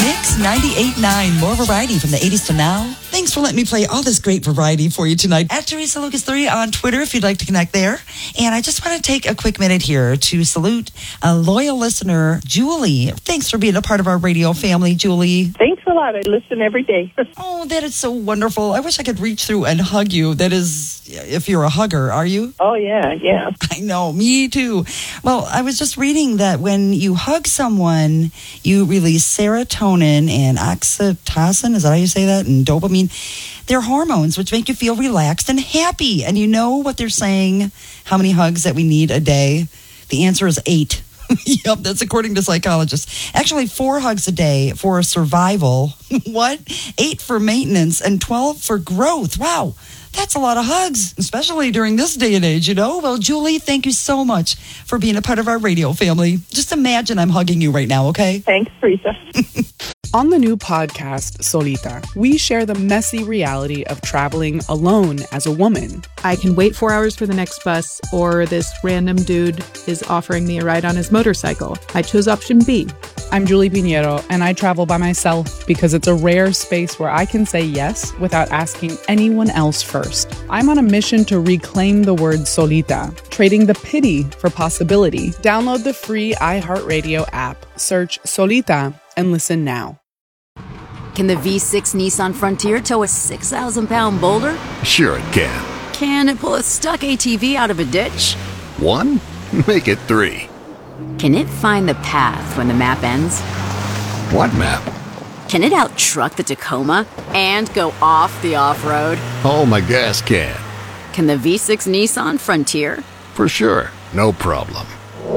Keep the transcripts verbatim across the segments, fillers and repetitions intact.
Mix ninety-eight point nine, more variety from the eighties to now. Thanks for letting me play all this great variety for you tonight. At Teresa Lucas three on Twitter if you'd like to connect there. And I just want to take a quick minute here to salute a loyal listener, Julie. Thanks for being a part of our radio family, Julie. Thanks a lot. I listen every day. Oh, that is so wonderful. I wish I could reach through and hug you. That is, if you're a hugger, are you? Oh, yeah, yeah. I know, me too. Well, I was just reading that when you hug someone, you release serotonin and oxytocin, is that how you say that? And dopamine. They're hormones which make you feel relaxed and happy. And you know what they're saying, how many hugs that we need a day? The answer is eight. Yep, that's according to psychologists. Actually, four hugs a day for survival. What? Eight for maintenance and twelve for growth. Wow. That's a lot of hugs, especially during this day and age, you know? Well, Julie, thank you so much for being a part of our radio family. Just imagine I'm hugging you right now, okay? Thanks, Teresa. On the new podcast, Solita, we share the messy reality of traveling alone as a woman. I can wait four hours for the next bus, or this random dude is offering me a ride on his motorcycle. I chose option B. I'm Julie Pinheiro, and I travel by myself because it's a rare space where I can say yes without asking anyone else first. I'm on a mission to reclaim the word solita, trading the pity for possibility. Download the free iHeartRadio app, search Solita, and listen now. Can the V six Nissan Frontier tow a six thousand pound boulder? Sure it can. Can it pull a stuck A T V out of a ditch? One? Make it three. Can it find the path when the map ends? What map? Can it out-truck the Tacoma and go off the off-road? Oh, my gas can. Can the V six Nissan Frontier? For sure. No problem.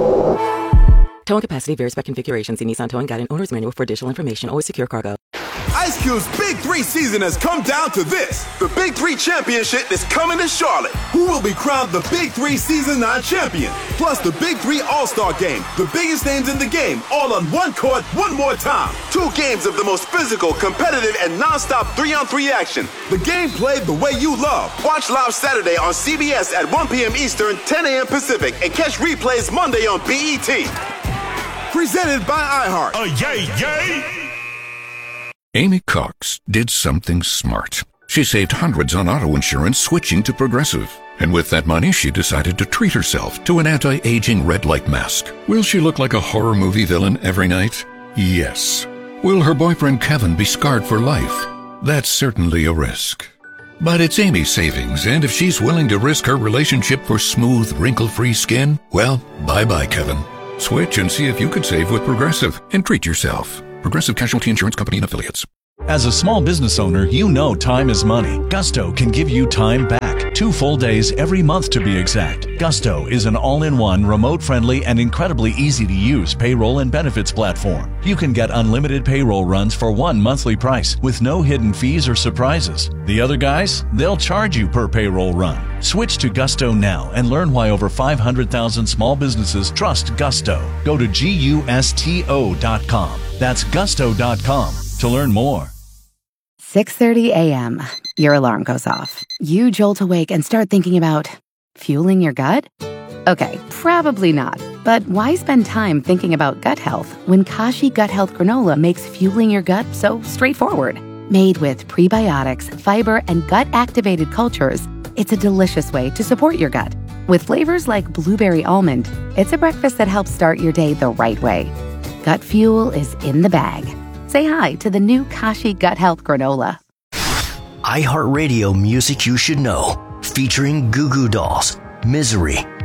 Towing capacity varies by configuration. See Nissan Towing Guide and Owner's Manual for additional information. Always secure cargo. Ice Cube's Big Three season has come down to this. The Big Three Championship is coming to Charlotte. Who will be crowned the Big Three Season nine champion? Plus the Big Three All-Star Game. The biggest names in the game, all on one court, one more time. Two games of the most physical, competitive, and non-stop three-on-three action. The game played the way you love. Watch live Saturday on C B S at one p.m. Eastern, ten a.m. Pacific, and catch replays Monday on B E T. Presented by iHeart. Oh, yay, yay! Amy Cox did something smart. She saved hundreds on auto insurance switching to Progressive. And with that money, she decided to treat herself to an anti-aging red light mask. Will she look like a horror movie villain every night? Yes. Will her boyfriend Kevin be scarred for life? That's certainly a risk. But it's Amy's savings, and if she's willing to risk her relationship for smooth, wrinkle-free skin, well, bye-bye, Kevin. Switch and see if you could save with Progressive and treat yourself. Progressive Casualty Insurance Company and Affiliates. As a small business owner, you know time is money. Gusto can give you time back. Two full days every month to be exact. Gusto is an all-in-one, remote-friendly, and incredibly easy-to-use payroll and benefits platform. You can get unlimited payroll runs for one monthly price with no hidden fees or surprises. The other guys, they'll charge you per payroll run. Switch to Gusto now and learn why over five hundred thousand small businesses trust Gusto. Go to gusto dot com. That's gusto dot com to learn more. six thirty a.m. Your alarm goes off. You jolt awake and start thinking about fueling your gut? Okay, probably not. But why spend time thinking about gut health when Kashi Gut Health Granola makes fueling your gut so straightforward? Made with prebiotics, fiber, and gut-activated cultures, it's a delicious way to support your gut. With flavors like blueberry almond, it's a breakfast that helps start your day the right way. Gut fuel is in the bag. Say hi to the new Kashi Gut Health Granola. iHeartRadio Music You Should Know, featuring Goo Goo Dolls, Misery,